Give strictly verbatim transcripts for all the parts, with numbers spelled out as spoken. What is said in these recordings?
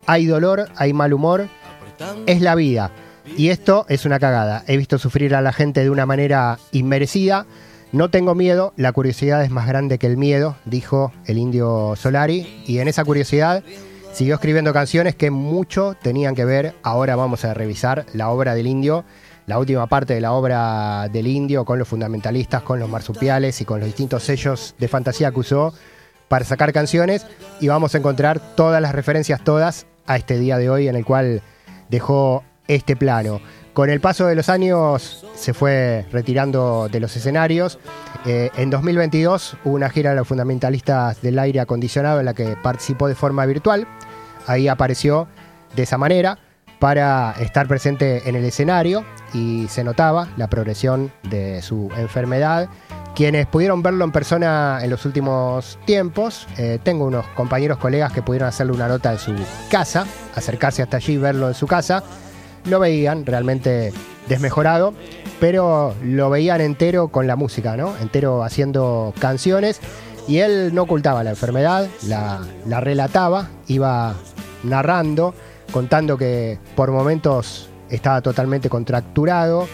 hay dolor, hay mal humor, es la vida. Y esto es una cagada. He visto sufrir a la gente de una manera inmerecida. No tengo miedo, la curiosidad es más grande que el miedo, dijo el Indio Solari. Y en esa curiosidad siguió escribiendo canciones que mucho tenían que ver. Ahora vamos a revisar la obra del Indio, la última parte de la obra del Indio, con los fundamentalistas, con los marsupiales y con los distintos sellos de fantasía que usó para sacar canciones. Y vamos a encontrar todas las referencias, todas, a este día de hoy en el cual dejó este plano. Con el paso de los años se fue retirando de los escenarios. Eh, en dos mil veintidós hubo una gira de los fundamentalistas del aire acondicionado en la que participó de forma virtual. Ahí apareció de esa manera para estar presente en el escenario y se notaba la progresión de su enfermedad. Quienes pudieron verlo en persona en los últimos tiempos, eh, tengo unos compañeros, colegas que pudieron hacerle una nota en su casa, acercarse hasta allí y verlo en su casa. Lo veían realmente desmejorado, pero lo veían entero con la música, ¿no? Entero haciendo canciones, y él no ocultaba la enfermedad, la, la relataba, iba narrando, contando que por momentos estaba totalmente contracturado,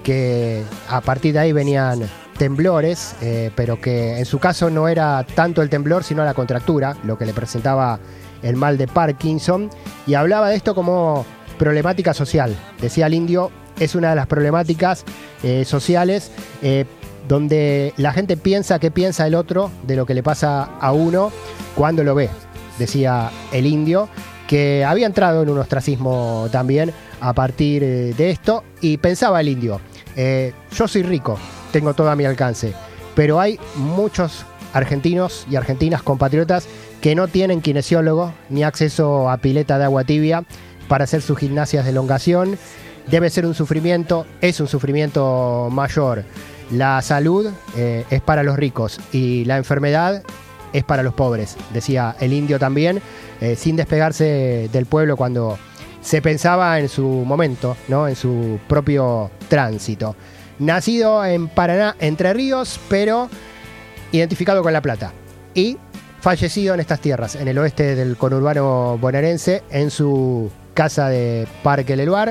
que a partir de ahí venían temblores, eh, pero que en su caso no era tanto el temblor, sino la contractura, lo que le presentaba el mal de Parkinson, y hablaba de esto como problemática social. Decía el Indio, es una de las problemáticas eh, sociales eh, donde la gente piensa que piensa el otro de lo que le pasa a uno cuando lo ve. Decía el Indio, que había entrado en un ostracismo también a partir eh, de esto, y pensaba el Indio, eh, yo soy rico, tengo todo a mi alcance, pero hay muchos argentinos y argentinas compatriotas que no tienen kinesiólogo ni acceso a pileta de agua tibia para hacer sus gimnasias de elongación. Debe ser un sufrimiento, es un sufrimiento mayor. La salud eh, es para los ricos y la enfermedad es para los pobres, decía el Indio también, eh, sin despegarse del pueblo cuando se pensaba en su momento, ¿no? En su propio tránsito. Nacido en Paraná, Entre Ríos, pero identificado con La Plata. Y fallecido en estas tierras, en el oeste del conurbano bonaerense, en su casa de Parque Leluar.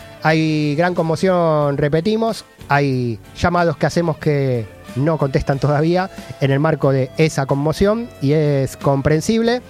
Hay gran conmoción, repetimos, hay llamados que hacemos que no contestan todavía en el marco de esa conmoción, y es comprensible,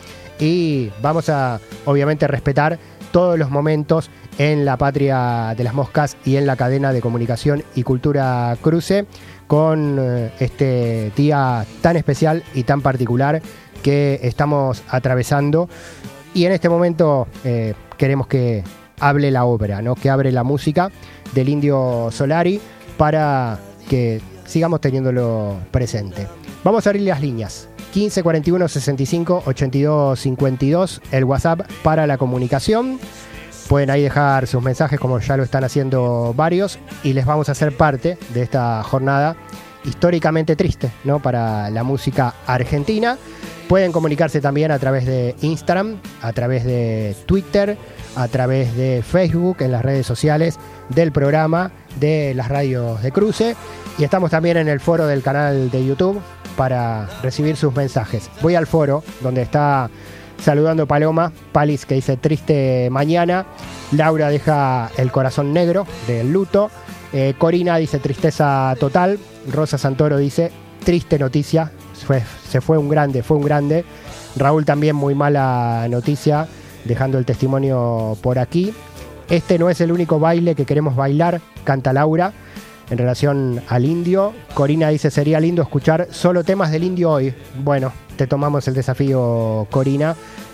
y vamos a obviamente respetar todos los momentos en la patria de las moscas y en la cadena de comunicación y cultura Cruce, con eh, este día tan especial y tan particular que estamos atravesando. Y en este momento eh, queremos que hable la obra, ¿no? Que abre la música del Indio Solari para que sigamos teniéndolo presente. Vamos a abrir las líneas. quince cuarenta y uno sesenta y cinco ochenta y dos cincuenta y dos, el WhatsApp para la comunicación. Pueden ahí dejar sus mensajes, como ya lo están haciendo varios, y les vamos a hacer parte de esta jornada históricamente triste, ¿no? Para la música argentina. Pueden comunicarse también a través de Instagram, a través de Twitter, a través de Facebook, en las redes sociales del programa de las radios de Cruce. Y estamos también en el foro del canal de YouTube para recibir sus mensajes. Voy al foro donde está saludando Paloma, Palis, que dice triste mañana. Laura deja el corazón negro del luto. Eh, Corina dice tristeza total. Rosa Santoro dice triste noticia. Fue, se fue un grande, fue un grande. Raúl también muy mala noticia, dejando el testimonio por aquí. Este no es el único baile que queremos bailar, canta Laura, en relación al Indio. Corina dice, sería lindo escuchar solo temas del Indio hoy. Bueno, te tomamos el desafío, Corina,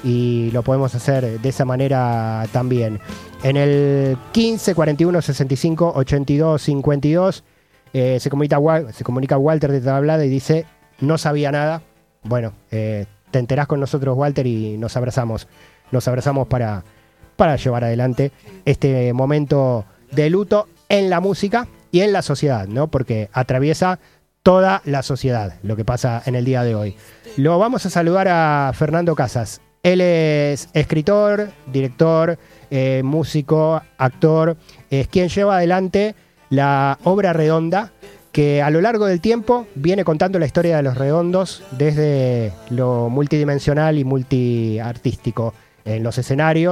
y lo podemos hacer de esa manera también. En el quince cuarenta y uno sesenta y cinco ochenta y dos cincuenta y dos eh, se, comunica, se comunica Walter de Tablada y dice, no sabía nada. Bueno, eh, te enterás con nosotros, Walter, y nos abrazamos. Nos abrazamos para, para llevar adelante este momento de luto en la música y en la sociedad, ¿no? Porque atraviesa toda la sociedad lo que pasa en el día de hoy. Lo vamos a saludar a Fernando Casas. Él es escritor, director, eh, músico, actor. Es quien lleva adelante la obra Redonda, que a lo largo del tiempo viene contando la historia de los redondos desde lo multidimensional y multiartístico en los escenarios.